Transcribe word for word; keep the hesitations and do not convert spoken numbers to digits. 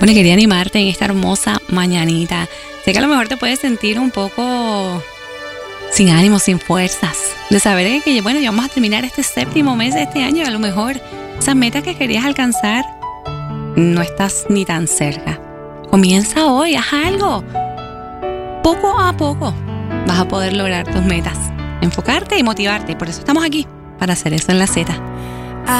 Bueno, quería animarte en esta hermosa mañanita. Sé que a lo mejor te puedes sentir un poco sin ánimo, sin fuerzas, de saber que, bueno, ya vamos a terminar este séptimo mes de este año y a lo mejor esas metas que querías alcanzar no estás ni tan cerca. Comienza hoy, haz algo. Poco a poco vas a poder lograr tus metas. Enfocarte y motivarte. Por eso estamos aquí, para hacer eso en la Z.